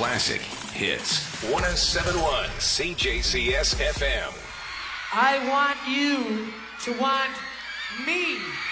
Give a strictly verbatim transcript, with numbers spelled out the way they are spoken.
classic hits. one oh seven point one C J C S F M. I want you to want me.